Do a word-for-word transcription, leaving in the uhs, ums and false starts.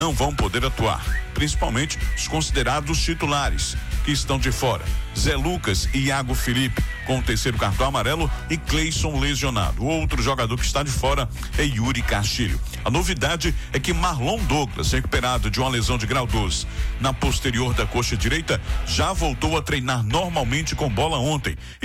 não vão poder atuar, principalmente os considerados titulares, que estão de fora. Zé Lucas e Iago Felipe, com o terceiro cartão amarelo, e Cleison lesionado. O outro jogador que está de fora é Yuri Castilho. A novidade é que Marlon Douglas, recuperado de uma lesão de grau doze na posterior da coxa direita, já voltou a treinar normalmente com bola ontem.